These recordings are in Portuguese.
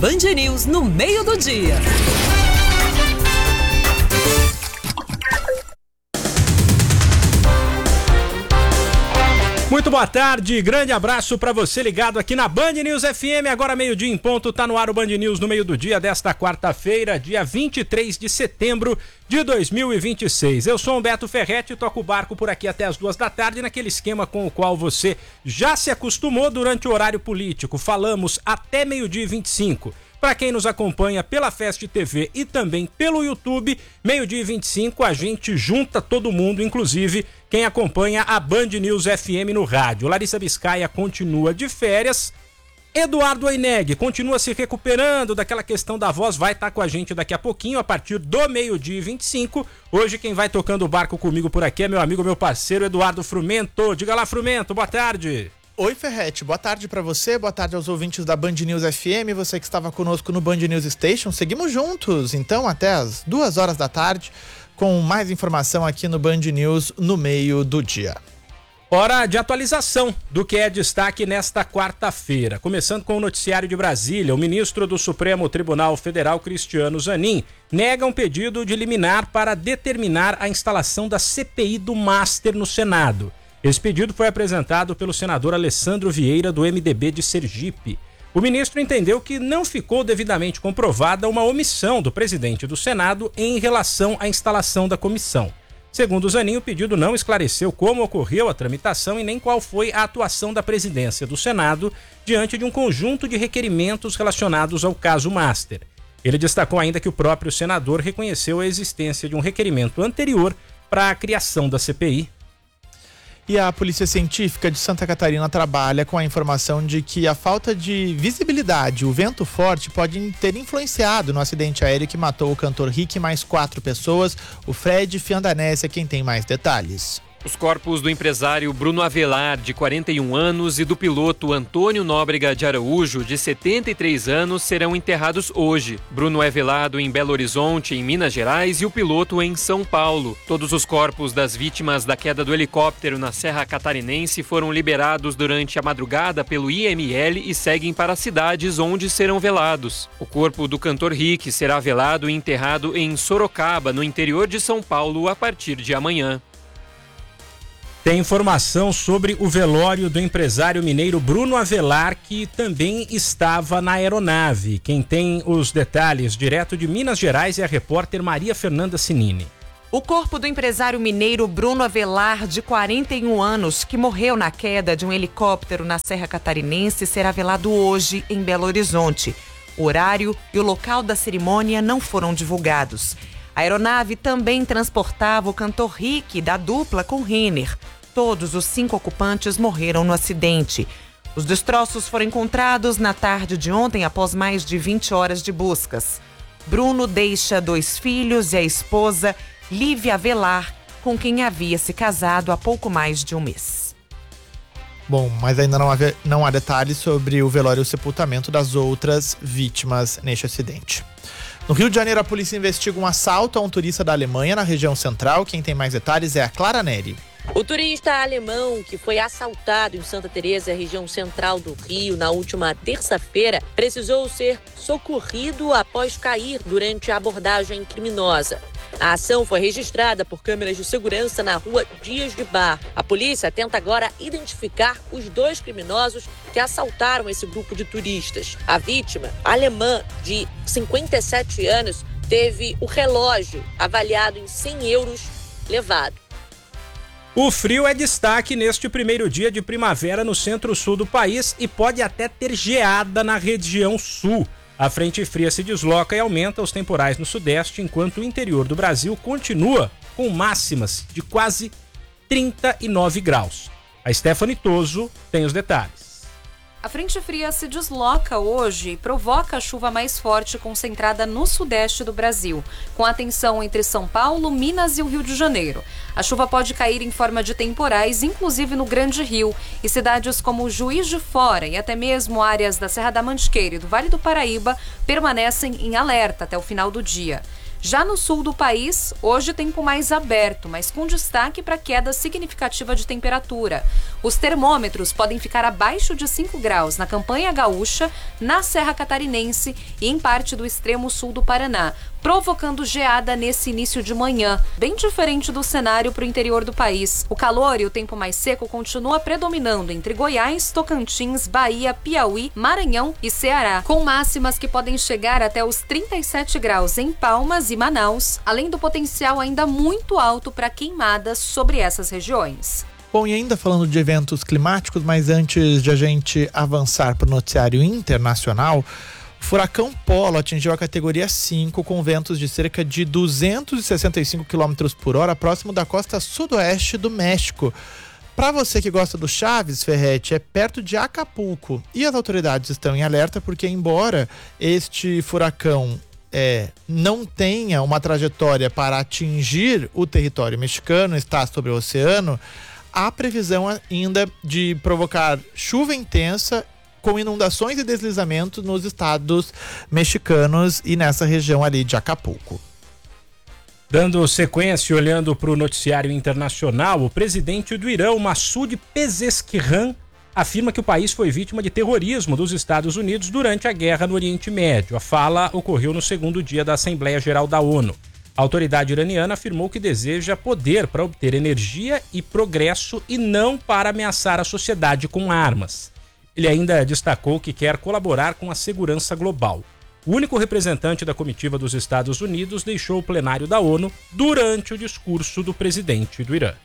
Band News no meio do dia. Muito boa tarde, grande abraço para você ligado aqui na Band News FM, agora meio-dia em ponto, tá no ar o Band News no meio do dia desta quarta-feira, dia 23 de setembro de 2026. Eu sou Humberto Ferretti e toco o barco por aqui até as 2 da tarde, naquele esquema com o qual você já se acostumou durante o horário político. Falamos até meio-dia e 25. Para quem nos acompanha pela Fest TV e também pelo YouTube, meio-dia e 25, a gente junta todo mundo, inclusive quem acompanha a Band News FM no rádio. Larissa Biscaia continua de férias, Eduardo Oineg continua se recuperando daquela questão da voz, vai estar com a gente daqui a pouquinho, a partir do meio-dia e 25. Hoje quem vai tocando o barco comigo por aqui é meu amigo, meu parceiro Eduardo Frumento. Diga lá, Frumento, boa tarde. Oi, Ferretti, boa tarde pra você, boa tarde aos ouvintes da Band News FM, você que estava conosco no Band News Station. Seguimos juntos, então, até as 2 horas da tarde, com mais informação aqui no Band News no meio do dia. Hora de atualização do que é destaque nesta quarta-feira. Começando com o noticiário de Brasília, o ministro do Supremo Tribunal Federal, Cristiano Zanin, nega um pedido de liminar para determinar a instalação da CPI do Master no Senado. Esse pedido foi apresentado pelo senador Alessandro Vieira, do MDB de Sergipe. O ministro entendeu que não ficou devidamente comprovada uma omissão do presidente do Senado em relação à instalação da comissão. Segundo o Zanin, o pedido não esclareceu como ocorreu a tramitação e nem qual foi a atuação da presidência do Senado diante de um conjunto de requerimentos relacionados ao caso Master. Ele destacou ainda que o próprio senador reconheceu a existência de um requerimento anterior para a criação da CPI. E a Polícia Científica de Santa Catarina trabalha com a informação de que a falta de visibilidade, o vento forte, pode ter influenciado no acidente aéreo que matou o cantor Rick e mais 4 pessoas. O Fred Fiandanese é quem tem mais detalhes. Os corpos do empresário Bruno Avelar, de 41 anos, e do piloto Antônio Nóbrega de Araújo, de 73 anos, serão enterrados hoje. Bruno é velado em Belo Horizonte, em Minas Gerais, e o piloto em São Paulo. Todos os corpos das vítimas da queda do helicóptero na Serra Catarinense foram liberados durante a madrugada pelo IML e seguem para as cidades onde serão velados. O corpo do cantor Rick será velado e enterrado em Sorocaba, no interior de São Paulo, a partir de amanhã. Tem informação sobre o velório do empresário mineiro Bruno Avelar, que também estava na aeronave. Quem tem os detalhes direto de Minas Gerais é a repórter Maria Fernanda Sinini. O corpo do empresário mineiro Bruno Avelar, de 41 anos, que morreu na queda de um helicóptero na Serra Catarinense, será velado hoje em Belo Horizonte. O horário e o local da cerimônia não foram divulgados. A aeronave também transportava o cantor Rick, da dupla com Renner. Todos os 5 ocupantes morreram no acidente. Os destroços foram encontrados na tarde de ontem, após mais de 20 horas de buscas. Bruno deixa 2 filhos e a esposa, Lívia Avelar, com quem havia se casado há pouco mais de um mês. Bom, mas ainda não há detalhes sobre o velório e o sepultamento das outras vítimas neste acidente. No Rio de Janeiro, a polícia investiga um assalto a um turista da Alemanha na região central. Quem tem mais detalhes é a Clara Neri. O turista alemão que foi assaltado em Santa Teresa, região central do Rio, na última terça-feira, precisou ser socorrido após cair durante a abordagem criminosa. A ação foi registrada por câmeras de segurança na rua Dias de Bar. A polícia tenta agora identificar os 2 criminosos que assaltaram esse grupo de turistas. A vítima, alemã de 57 anos, teve o relógio avaliado em 100 euros levado. O frio é destaque neste primeiro dia de primavera no centro-sul do país e pode até ter geada na região sul. A frente fria se desloca e aumenta os temporais no sudeste, enquanto o interior do Brasil continua com máximas de quase 39 graus. A Stephanie Toso tem os detalhes. A frente fria se desloca hoje e provoca a chuva mais forte concentrada no sudeste do Brasil, com atenção entre São Paulo, Minas e o Rio de Janeiro. A chuva pode cair em forma de temporais, inclusive no Grande Rio, e cidades como Juiz de Fora e até mesmo áreas da Serra da Mantiqueira e do Vale do Paraíba permanecem em alerta até o final do dia. Já no sul do país, hoje tempo mais aberto, mas com destaque para queda significativa de temperatura. Os termômetros podem ficar abaixo de 5 graus na Campanha Gaúcha, na Serra Catarinense e em parte do extremo sul do Paraná, provocando geada nesse início de manhã, bem diferente do cenário para o interior do país. O calor e o tempo mais seco continua predominando entre Goiás, Tocantins, Bahia, Piauí, Maranhão e Ceará, com máximas que podem chegar até os 37 graus em Palmas e Manaus, além do potencial ainda muito alto para queimadas sobre essas regiões. Bom, e ainda falando de eventos climáticos, mas antes de a gente avançar para o noticiário internacional, o furacão Polo atingiu a categoria 5 com ventos de cerca de 265 km por hora próximo da costa sudoeste do México. Para você que gosta do Chaves, Ferretti, é perto de Acapulco. E as autoridades estão em alerta porque, embora este furacão não tenha uma trajetória para atingir o território mexicano, está sobre o oceano, há previsão ainda de provocar chuva intensa com inundações e deslizamentos nos estados mexicanos e nessa região ali de Acapulco. Dando sequência, olhando para o noticiário internacional, o presidente do Irã, Massoud Pezeshkian, afirma que o país foi vítima de terrorismo dos Estados Unidos durante a guerra no Oriente Médio. A fala ocorreu no segundo dia da Assembleia Geral da ONU. A autoridade iraniana afirmou que deseja poder para obter energia e progresso e não para ameaçar a sociedade com armas. Ele ainda destacou que quer colaborar com a segurança global. O único representante da comitiva dos Estados Unidos deixou o plenário da ONU durante o discurso do presidente do Irã.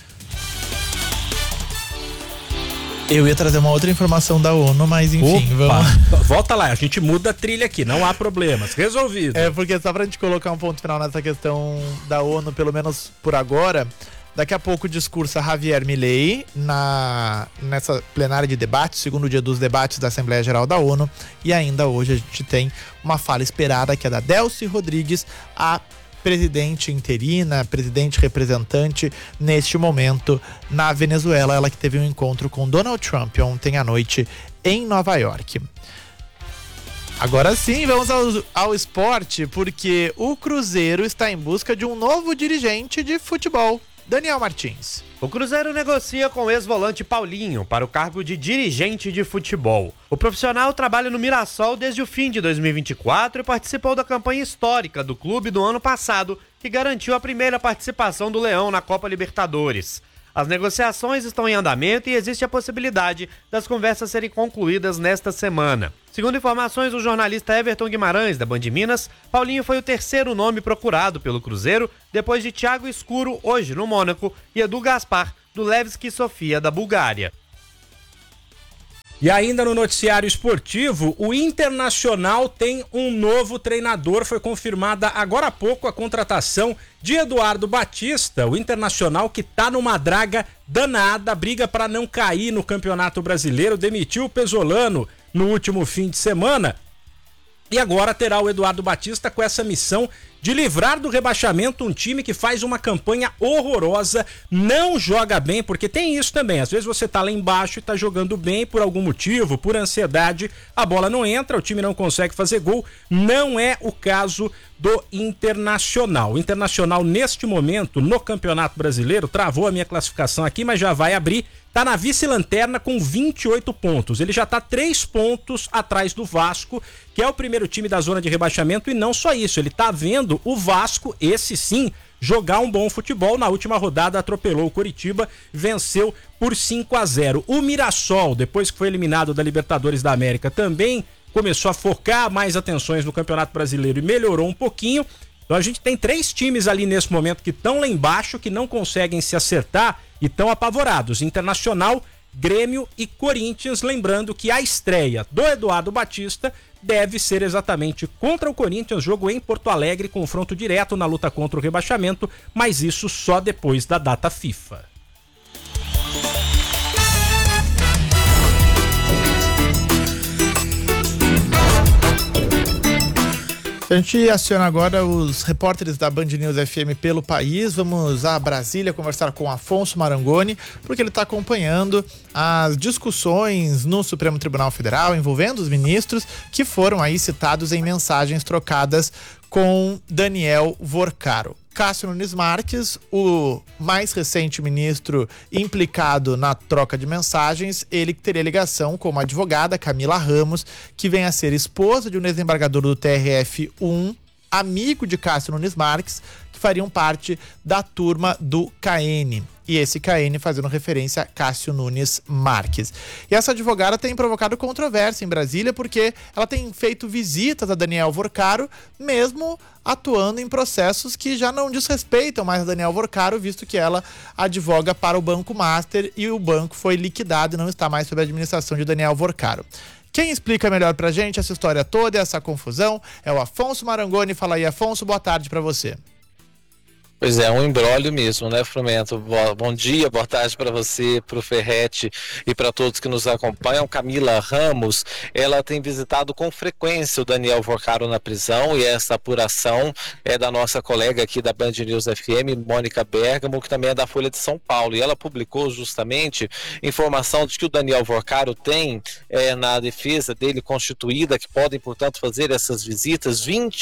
Eu ia trazer uma outra informação da ONU, mas enfim, vamos... Volta lá, a gente muda a trilha aqui, não há problemas, resolvido. Porque só pra gente colocar um ponto final nessa questão da ONU, pelo menos por agora, daqui a pouco discursa Javier Milei nessa plenária de debate, segundo dia dos debates da Assembleia Geral da ONU, e ainda hoje a gente tem uma fala esperada que é da Delcy Rodrigues, a presidente interina, presidente representante neste momento na Venezuela, ela que teve um encontro com Donald Trump ontem à noite em Nova York. Agora sim, vamos ao esporte, porque o Cruzeiro está em busca de um novo dirigente de futebol. Daniel Martins. O Cruzeiro negocia com o ex-volante Paulinho para o cargo de dirigente de futebol. O profissional trabalha no Mirassol desde o fim de 2024 e participou da campanha histórica do clube do ano passado, que garantiu a primeira participação do Leão na Copa Libertadores. As negociações estão em andamento e existe a possibilidade das conversas serem concluídas nesta semana. Segundo informações do jornalista Everton Guimarães, da Band Minas, Paulinho foi o terceiro nome procurado pelo Cruzeiro, depois de Thiago Escuro, hoje no Mônaco, e Edu Gaspar, do Levski Sofia, da Bulgária. E ainda no noticiário esportivo, o Internacional tem um novo treinador. Foi confirmada agora há pouco a contratação de Eduardo Batista, o Internacional que tá numa draga danada, briga para não cair no Campeonato Brasileiro, demitiu o Pesolano no último fim de semana. E agora terá o Eduardo Batista com essa missão de livrar do rebaixamento um time que faz uma campanha horrorosa, não joga bem, porque tem isso também. Às vezes você tá lá embaixo e tá jogando bem por algum motivo, por ansiedade, a bola não entra, o time não consegue fazer gol. Não é o caso do Internacional. O Internacional, neste momento, no Campeonato Brasileiro, travou a minha classificação aqui, mas já vai abrir. Tá na vice-lanterna com 28 pontos. Ele já tá 3 pontos atrás do Vasco, que é o primeiro time da zona de rebaixamento, e não só isso, ele tá vendo o Vasco, esse sim, jogar um bom futebol. Na última rodada atropelou o Coritiba, venceu por 5-0. O Mirassol, depois que foi eliminado da Libertadores da América, também começou a focar mais atenções no Campeonato Brasileiro e melhorou um pouquinho. Então a gente tem 3 times ali nesse momento que estão lá embaixo, que não conseguem se acertar e estão apavorados. Internacional, Grêmio e Corinthians. Lembrando que a estreia do Eduardo Batista deve ser exatamente contra o Corinthians, jogo em Porto Alegre, confronto direto na luta contra o rebaixamento, mas isso só depois da data FIFA. A gente aciona agora os repórteres da Band News FM pelo país. Vamos a Brasília conversar com Afonso Marangoni, porque ele está acompanhando as discussões no Supremo Tribunal Federal envolvendo os ministros que foram aí citados em mensagens trocadas com Daniel Vorcaro. Cássio Nunes Marques, o mais recente ministro implicado na troca de mensagens, ele teria ligação com uma advogada, Camila Ramos, que vem a ser esposa de um desembargador do TRF-1, amigo de Cássio Nunes Marques, que fariam parte da turma do KN. E esse KN fazendo referência a Cássio Nunes Marques. E essa advogada tem provocado controvérsia em Brasília porque ela tem feito visitas a Daniel Vorcaro, mesmo atuando em processos que já não desrespeitam mais a Daniel Vorcaro, visto que ela advoga para o Banco Master e o banco foi liquidado e não está mais sob a administração de Daniel Vorcaro. Quem explica melhor pra gente essa história toda, essa confusão, é o Afonso Marangoni. Fala aí, Afonso, boa tarde pra você. Pois é, um imbróglio mesmo, né, Frumento? Bom dia, boa tarde para você, para o Ferretti e para todos que nos acompanham. Camila Ramos, ela tem visitado com frequência o Daniel Vorcaro na prisão, e essa apuração é da nossa colega aqui da Band News FM, Mônica Bergamo, que também é da Folha de São Paulo, e ela publicou justamente informação de que o Daniel Vorcaro tem na defesa dele constituída, que podem, portanto, fazer essas visitas,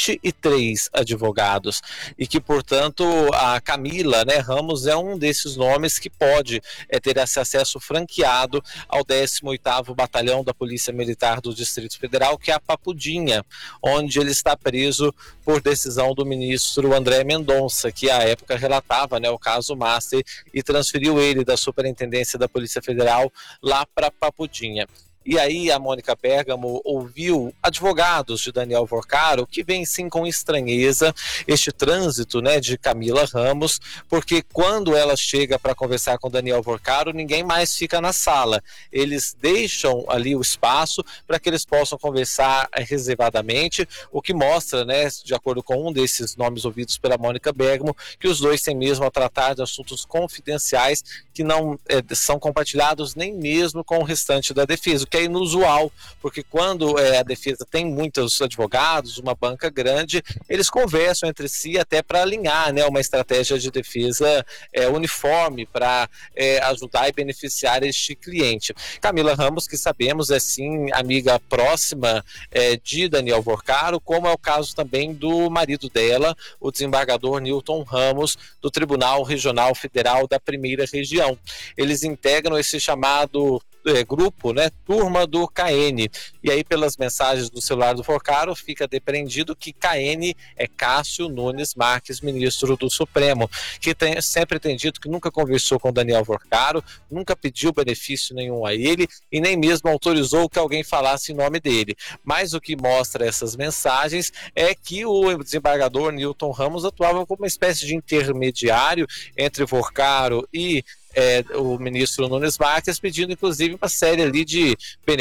23 advogados, e que, portanto, a Camila, né, Ramos é um desses nomes que pode ter esse acesso franqueado ao 18º Batalhão da Polícia Militar do Distrito Federal, que é a Papudinha, onde ele está preso por decisão do ministro André Mendonça, que à época relatava, né, o caso Master e transferiu ele da Superintendência da Polícia Federal lá para Papudinha. E aí a Mônica Bergamo ouviu advogados de Daniel Vorcaro que veem sim com estranheza este trânsito, né, de Camila Ramos, porque quando ela chega para conversar com Daniel Vorcaro, ninguém mais fica na sala. Eles deixam ali o espaço para que eles possam conversar reservadamente, o que mostra, né, de acordo com um desses nomes ouvidos pela Mônica Bergamo, que os dois têm mesmo a tratar de assuntos confidenciais que não são compartilhados nem mesmo com o restante da defesa, o que é inusual, porque quando a defesa tem muitos advogados, uma banca grande, eles conversam entre si até para alinhar, né, uma estratégia de defesa uniforme para ajudar e beneficiar este cliente. Camila Ramos, que sabemos é sim amiga próxima de Daniel Vorcaro, como é o caso também do marido dela, o desembargador Newton Ramos, do Tribunal Regional Federal da Primeira Região. Eles integram esse chamado grupo, né, turma do KN, e aí pelas mensagens do celular do Vorcaro fica depreendido que KN é Cássio Nunes Marques, ministro do Supremo, que sempre tem dito que nunca conversou com Daniel Vorcaro, nunca pediu benefício nenhum a ele e nem mesmo autorizou que alguém falasse em nome dele. Mas o que mostra essas mensagens é que o desembargador Newton Ramos atuava como uma espécie de intermediário entre Vorcaro e o ministro Nunes Marques, pedindo inclusive uma série ali de benefícios